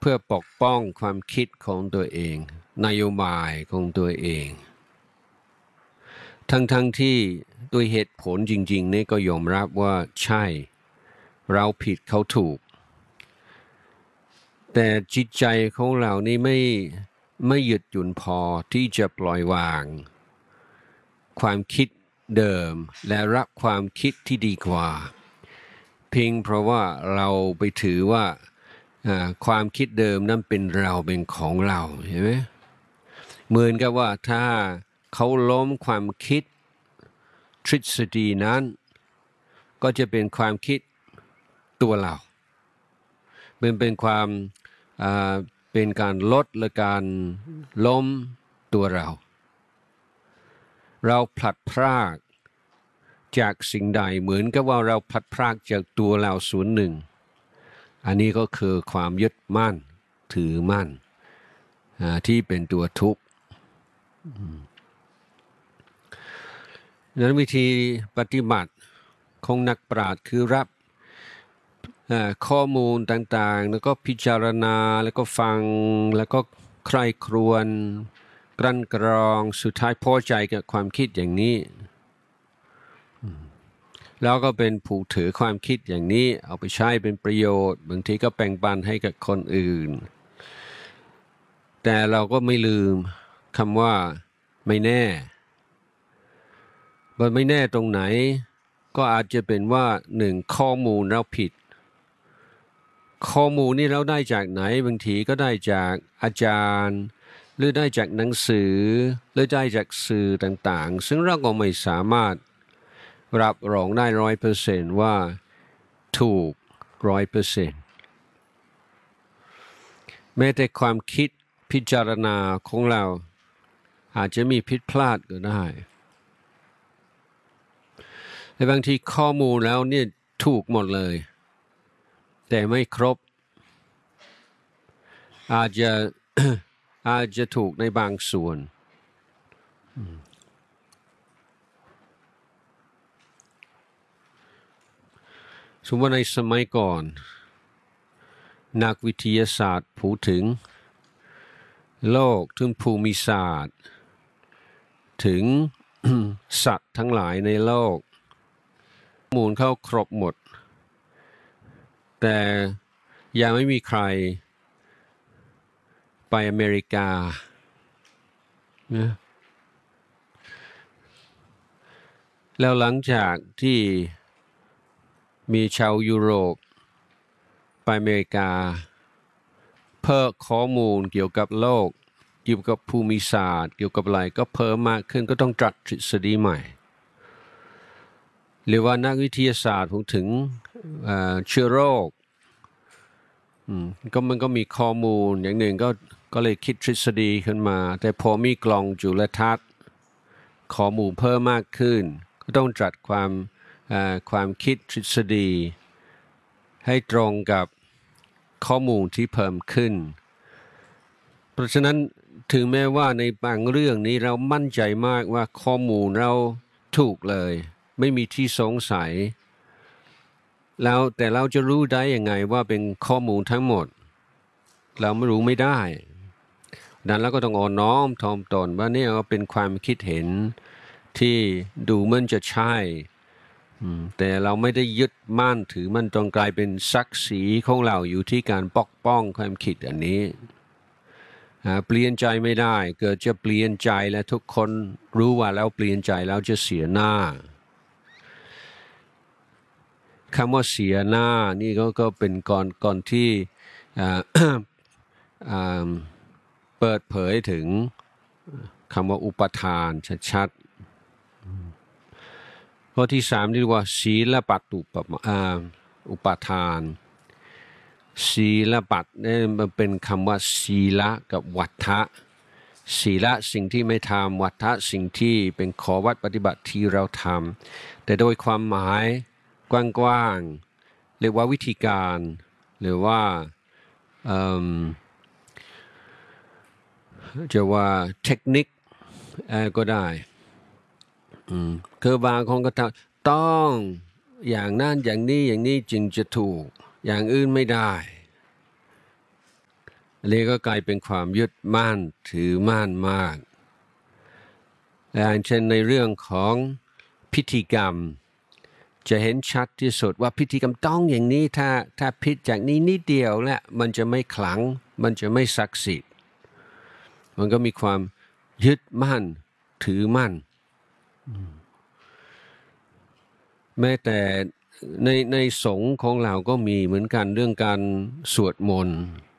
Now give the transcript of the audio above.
พื่อปกป้องความคิดของตัวเองนโยบายของตัวเองทั้งที่ด้วยเหตุผลจริงๆนี่ก็ยอมรับว่าใช่เราผิดเขาถูกแต่จิตใจของเรานี่ไม่หยุดหยุ่นพอที่จะปล่อยวางความคิดเดิมและรับความคิดที่ดีกว่าเพียงเพราะว่าเราไปถือว่าความคิดเดิมนั้นเป็นเราเป็นของเราเห็นไหมเหมือนกับว่าถ้าเขาล้มความคิดทฤษฎีนั้นก็จะเป็นความคิดตัวเราเป็นความเป็นการลดและการล้มตัวเราพลัดพรากจากสิ่งใดเหมือนกับว่าเราพลัดพรากจากตัวเราส่วนหนึ่งอันนี้ก็คือความยึดมั่นถือมั่นที่เป็นตัวทุกข์นั้นวิธีปฏิบัติของนักปราชญ์คือรับข้อมูลต่างๆแล้วก็พิจารณาแล้วก็ฟังแล้วก็ใคร่ครวญกลั่นกรองสุดท้ายพอใจกับความคิดอย่างนี้แล้วก็เป็นผู้ถือความคิดอย่างนี้เอาไปใช้เป็นประโยชน์บางทีก็แบ่งปันให้กับคนอื่นแต่เราก็ไม่ลืมคำว่าไม่แน่มันไม่แน่ตรงไหนก็อาจจะเป็นว่าหนึ่งข้อมูลเราผิดข้อมูลนี่เราได้จากไหนบางทีก็ได้จากอาจารย์หรือได้จากหนังสือหรือได้จากสื่อต่างๆซึ่งเราก็ไม่สามารถรับรองได้100%ว่าถูก100%แม้แต่ความคิดพิจารณาของเราอาจจะมีผิดพลาดก็ได้แต่บางทีข้อมูลแล้วเนี่ยถูกหมดเลยแต่ไม่ครบอาจจะ อาจจะถูกในบางส่วนสมมติว่าในสมัยก่อนนักวิทยาศาสตร์พูดถึงโลกถึงภูมิศาสตร์ถึง สัตว์ทั้งหลายในโลกข้อมูลเข้าครบหมดแต่ยังไม่มีใครไปอเมริกานะแล้วหลังจากที่มีชาวยุโรปไปอเมริกาเพิ่มข้อมูลเกี่ยวกับโลกเกี่ยวกับภูมิศาสตร์เกี่ยวกับอะไรก็เพิ่มมากขึ้นก็ต้องจัดทฤษฎีใหม่หรือว่านักวิทยาศาสตร์พูดถึงเชื้อโรคมันก็มีข้อมูลอย่างหนึ่งก็เลยคิดทฤษฎีขึ้นมาแต่พอมีกล้องจุลทรรศน์ข้อมูลเพิ่มมากขึ้นก็ต้องจัดความคิดทฤษฎีให้ตรงกับข้อมูลที่เพิ่มขึ้นเพราะฉะนั้นถึงแม้ว่าในบางเรื่องนี้เรามั่นใจมากว่าข้อมูลเราถูกเลยไม่มีที่สงสัยแล้วแต่เราจะรู้ได้ยังไงว่าเป็นข้อมูลทั้งหมดเราไม่รู้ไม่ได้ดังนั้นเราก็ต้องอ่อนน้อมถ่อมตนว่านี่เป็นความคิดเห็นที่ดูเหมือนจะใช่แต่เราไม่ได้ยึดมั่นถือมันจนกลายเป็นศักดิ์ศรีของเราอยู่ที่การปกป้องความคิดอันนี้เปลี่ยนใจไม่ได้เกิดจะเปลี่ยนใจและทุกคนรู้ว่าแล้วเปลี่ยนใจแล้วจะเสียหน้าคำว่าเสียหน้านี่ก็เป็นก่อนที่เปิดเผยถึงคำว่าอุปทานชัดๆข้อที่3เรียกว่าศีลปัตตุอุปทานศีลปัตนี่มันเป็นคำว่าศีละกับวัฏฏะศีละสิ่งที่ไม่ทำวัฏฏะสิ่งที่เป็นข้อวัดปฏิบัติที่เราทำแต่โดยความหมายกว้างๆเรียกว่าวิธีการหรือว่าจะว่าเทคนิคก็ได้คือบางคนก็ต้องอย่างนั้นอย่างนี้จึงจะถูกอย่างอื่นไม่ได้อันนี้ก็กลายเป็นความยึดมั่นถือมั่นมากอย่างเช่นในเรื่องของพิธีกรรมจะเห็นชัดที่สุดว่าพิธีกรรมต้องอย่างนี้ถ้าผิดจากนี้นิดเดียวและมันจะไม่ขลังมันจะไม่ศักดิ์สิทธิ์มันก็มีความยึดมั่นถือมั่นแม้แต่ในสงฆ์ของเราก็มีเหมือนกันเรื่องการสวดมนต์